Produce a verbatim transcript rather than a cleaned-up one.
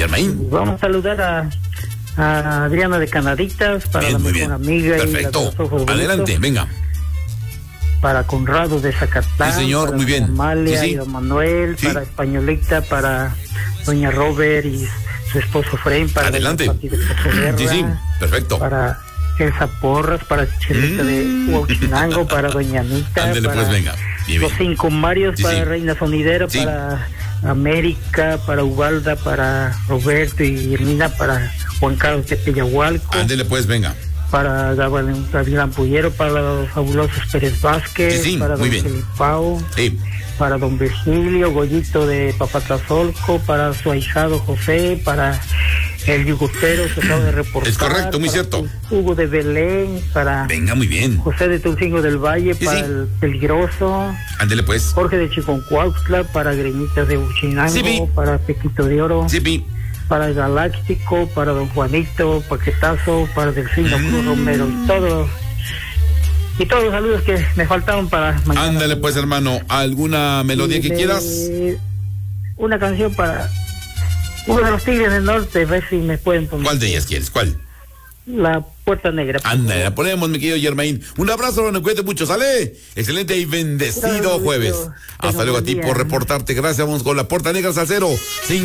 Germain. Vamos a saludar a, a Adriana de Canaditas, para bien, la muy mejor bien. amiga. Perfecto. Y la de los ojos Adelante, bonitos. venga. Para Conrado de Zacatán. Sí, señor, para muy bien. Amalia Sí, sí. y don Manuel, Sí. para Españolita, para doña Robert y su esposo Frame, para Adelante. Pati de Cosoguerra, Sí, sí, perfecto. para Elsa Porras, para Chelita Mm. de Huachinango, para doña Anita, Ándele, para pues, venga. Bien, los bien. cinco Marios, Sí, para sí. Reina Sonidera, Sí. para América, para Ubalda, para Roberto y Hermina, para Juan Carlos de Pellahualco, Ándele, pues, venga. para Gabriel Gabriel Ampullero, para los fabulosos Pérez Vázquez, Sí, sí, para muy don bien. Felipao, Sí. para don Virgilio, Goyito de Papatlazolco, para su ahijado José, para el yugostero que acaba de reportar. Es correcto, muy para cierto. Hugo de Belén, para Venga, muy bien. José de Tulcingo del Valle, Sí, para sí. el Peligroso, Ándele, pues. Jorge de Chiconcuautla, para Greñitas de Uchinango, Sí, vi. para Pequito de Oro, Sí, pi. para el Galáctico, para don Juanito, Paquetazo, para Delfino Mm. Cruz Romero y todo. Y todos los saludos que me faltaron para mañana. Ándale, pues, hermano. ¿Alguna melodía Y que de- quieras? Una canción para uno de los Tigres del Norte, a ver si me pueden poner. ¿Cuál de ellas quieres? ¿Cuál? La Puerta Negra. Ándale, la ponemos, mi querido Germain. Un abrazo, hermano, cuídate mucho, sale. Excelente y bendecido Gracias, jueves. Luisito. Hasta luego a ti Buen por día. reportarte. Gracias, vamos con la Puerta Negra Salcero.